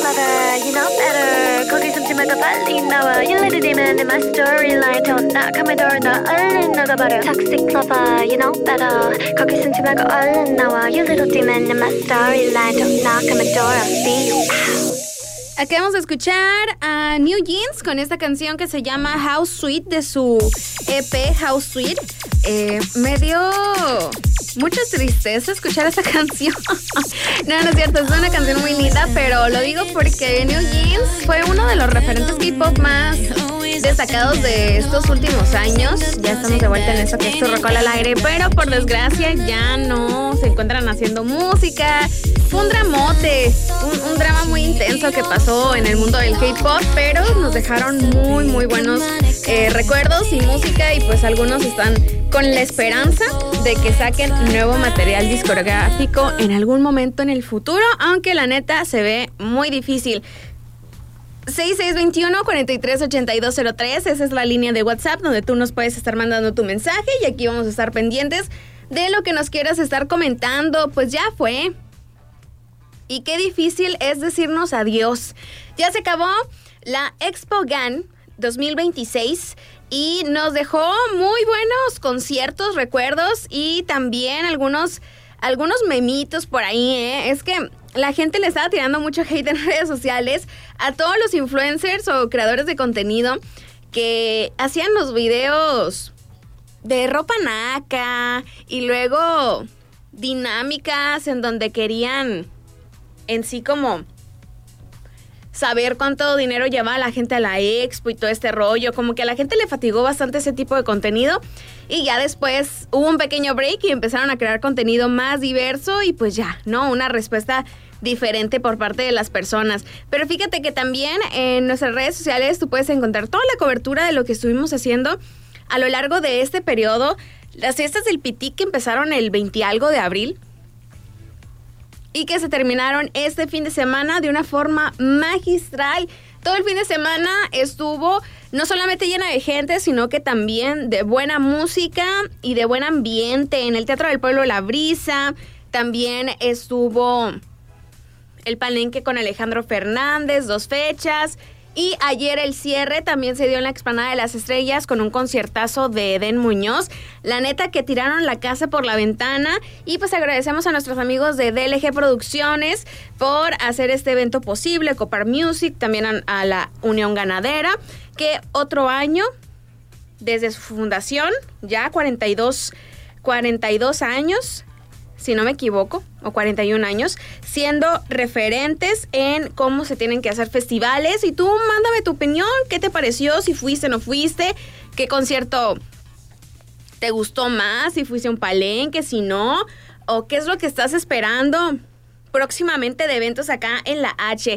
lover, you know better. 거기 숨지 말고 빨리 나와. You little demon in my storyline. 더 나가면 더 얼른 나가버려. Toxic lover, you know better. 거기 숨지 말고 얼른 나와. You little demon in my storyline. 더 나가면 I'll be you. Acabamos de escuchar a New Jeans con esta canción que se llama House Sweet de su EP House Sweet. Me dio mucha tristeza escuchar esta canción. No es cierto, es una canción muy linda, pero lo digo porque New Jeans fue uno de los referentes K-pop más destacados de estos últimos años. Ya estamos de vuelta en eso que es tu Rocola al aire, pero por desgracia ya no se encuentran haciendo música. Fue un dramote, un drama muy intenso que pasó en el mundo del K-pop, pero nos dejaron muy muy buenos recuerdos y música, y pues algunos están con la esperanza de que saquen nuevo material discográfico en algún momento en el futuro, aunque la neta se ve muy difícil. 6621-438203, esa es la línea de WhatsApp donde tú nos puedes estar mandando tu mensaje, y aquí vamos a estar pendientes de lo que nos quieras estar comentando. Pues ya fue. Y qué difícil es decirnos adiós. Ya se acabó la Expo GAN 2026 y nos dejó muy buenos conciertos, recuerdos y también algunos memitos por ahí, Es que la gente le estaba tirando mucho hate en redes sociales a todos los influencers o creadores de contenido que hacían los videos de ropa naca y luego dinámicas en donde querían en sí como saber cuánto dinero llevaba la gente a la expo y todo este rollo. Como que a la gente le fatigó bastante ese tipo de contenido, y ya después hubo un pequeño break y empezaron a crear contenido más diverso, y pues ya, ¿no? Una respuesta diferente por parte de las personas. Pero fíjate que también en nuestras redes sociales tú puedes encontrar toda la cobertura de lo que estuvimos haciendo a lo largo de este periodo. Las fiestas del Pitic que empezaron el 20 algo de abril y que se terminaron este fin de semana de una forma magistral. Todo el fin de semana estuvo no solamente llena de gente, sino que también de buena música y de buen ambiente. En el Teatro del Pueblo La Brisa también estuvo el palenque con Alejandro Fernández, 2 fechas. Y ayer el cierre también se dio en la Explanada de las Estrellas con un conciertazo de Eden Muñoz. La neta que tiraron la casa por la ventana, y pues agradecemos a nuestros amigos de DLG Producciones por hacer este evento posible, Copar Music, también a la Unión Ganadera, que otro año, desde su fundación, ya 42 años, si no me equivoco, o 41 años, siendo referentes en cómo se tienen que hacer festivales. Y tú mándame tu opinión, ¿qué te pareció? Si fuiste o no fuiste, qué concierto te gustó más, si fuiste a un palenque, si no, o qué es lo que estás esperando próximamente de eventos acá en la H.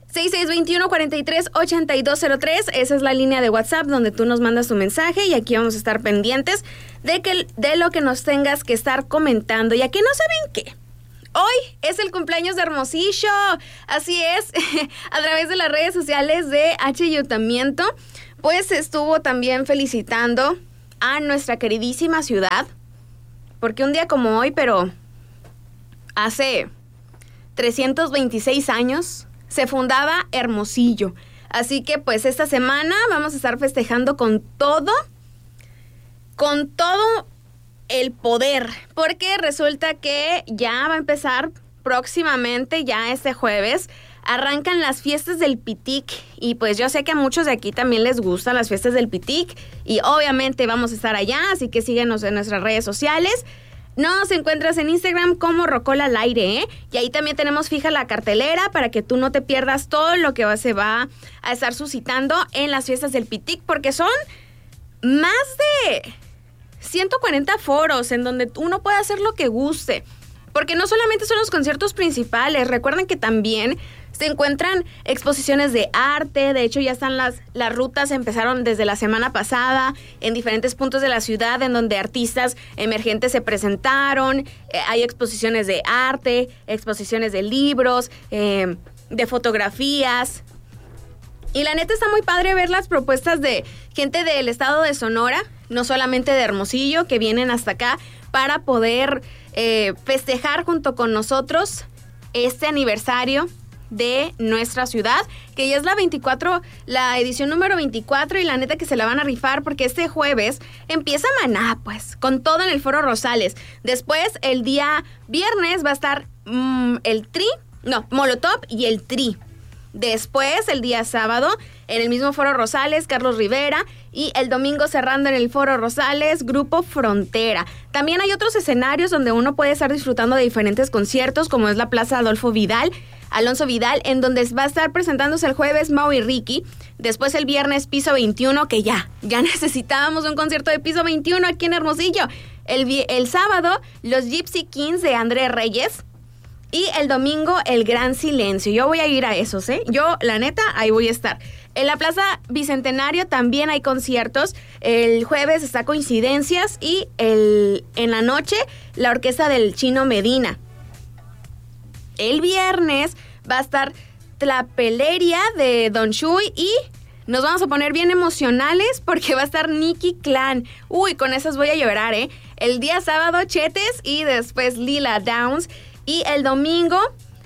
6621-438203, esa es la línea de WhatsApp donde tú nos mandas tu mensaje, y aquí vamos a estar pendientes de lo que nos tengas que estar comentando. Y aquí no saben qué, hoy es el cumpleaños de Hermosillo, así es. A través de las redes sociales de H Ayuntamiento, pues estuvo también felicitando a nuestra queridísima ciudad, porque un día como hoy, pero hace 326 años, se fundaba Hermosillo. Así que pues esta semana vamos a estar festejando con todo el poder, porque resulta que ya va a empezar próximamente, ya este jueves, arrancan las fiestas del Pitic, y pues yo sé que a muchos de aquí también les gustan las fiestas del Pitic, y obviamente vamos a estar allá, así que síguenos en nuestras redes sociales. Nos encuentras en Instagram como Rocola al aire, Y ahí también tenemos fija la cartelera para que tú no te pierdas todo lo que se va a estar suscitando en las fiestas del Pitic, porque son más de 140 foros en donde uno puede hacer lo que guste. Porque no solamente son los conciertos principales, recuerden que también se encuentran exposiciones de arte. De hecho, ya están las rutas, empezaron desde la semana pasada en diferentes puntos de la ciudad en donde artistas emergentes se presentaron. Hay exposiciones de arte, exposiciones de libros, de fotografías. Y la neta está muy padre ver las propuestas de gente del estado de Sonora, no solamente de Hermosillo, que vienen hasta acá para poder festejar junto con nosotros este aniversario de nuestra ciudad, que ya es la edición número 24, y la neta que se la van a rifar porque este jueves empieza Maná, pues, con todo en el Foro Rosales. Después, el día viernes va a estar Molotov y el Tri. Después, el día sábado, en el mismo Foro Rosales, Carlos Rivera, y el domingo cerrando en el Foro Rosales, Grupo Frontera. También hay otros escenarios donde uno puede estar disfrutando de diferentes conciertos, como es la Plaza Alonso Vidal, en donde va a estar presentándose el jueves Mau y Ricky. Después el viernes Piso 21, que ya necesitábamos un concierto de Piso 21 aquí en Hermosillo. El sábado, los Gypsy Kings de André Reyes. Y el domingo, el Gran Silencio. Yo voy a ir a esos, ¿eh? Yo, la neta, ahí voy a estar. En la Plaza Bicentenario también hay conciertos. El jueves está Coincidencias y en la noche, la Orquesta del Chino Medina. El viernes va a estar Tlapeleria de Don Chuy y nos vamos a poner bien emocionales porque va a estar Nicky Clan. Uy, con esas voy a llorar, ¿eh? El día sábado, Chetes y después Lila Downs. Y el domingo,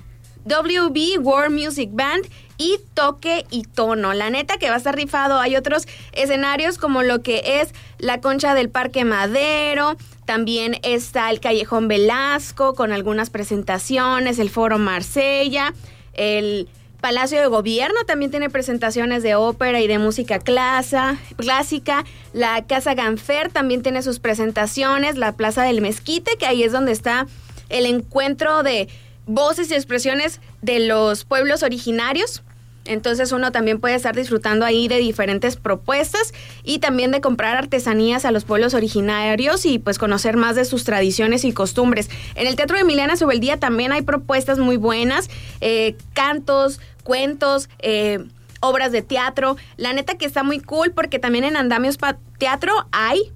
WB World Music Band y Toque y Tono. La neta que va a estar rifado. Hay otros escenarios como lo que es la Concha del Parque Madero. También está el Callejón Velasco con algunas presentaciones. El Foro Marsella. El Palacio de Gobierno también tiene presentaciones de ópera y de música clásica. La Casa Ganfer también tiene sus presentaciones. La Plaza del Mezquite, que ahí es donde está el encuentro de voces y expresiones de los pueblos originarios. Entonces uno también puede estar disfrutando ahí de diferentes propuestas y también de comprar artesanías a los pueblos originarios y pues conocer más de sus tradiciones y costumbres. En el Teatro de Emiliana Subeldía también hay propuestas muy buenas, cantos, cuentos, obras de teatro. La neta que está muy cool porque también en Andamios Teatro hay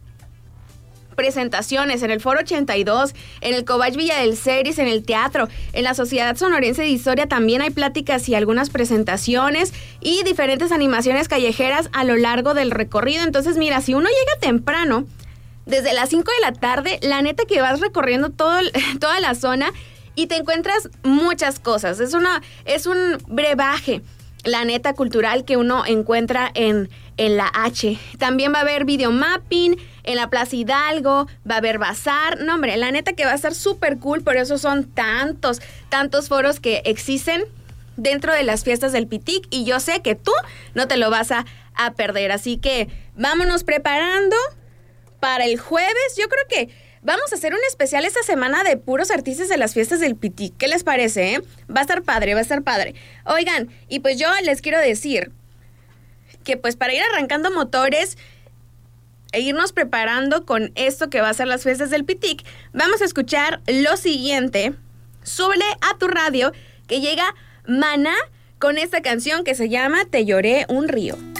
presentaciones en el Foro 82, en el Cobach Villa del Ceris, en el teatro, en la Sociedad Sonorense de Historia también hay pláticas y algunas presentaciones y diferentes animaciones callejeras a lo largo del recorrido. Entonces, mira, si uno llega temprano, desde las 5 de la tarde, la neta que vas recorriendo toda la zona y te encuentras muchas cosas. Es un brebaje, la neta, cultural que uno encuentra en la H. También va a haber videomapping en la Plaza Hidalgo, va a haber bazar. No, hombre, la neta que va a estar súper cool, por eso son tantos foros que existen dentro de las fiestas del Pitic y yo sé que tú no te lo vas a perder. Así que vámonos preparando para el jueves. Yo creo que vamos a hacer un especial esta semana de puros artistas de las fiestas del Pitic. ¿Qué les parece, Va a estar padre. Oigan, y pues yo les quiero decir que pues para ir arrancando motores e irnos preparando con esto que va a ser las fiestas del Pitic, vamos a escuchar lo siguiente. Súbele a tu radio que llega Maná con esta canción que se llama Te lloré un río.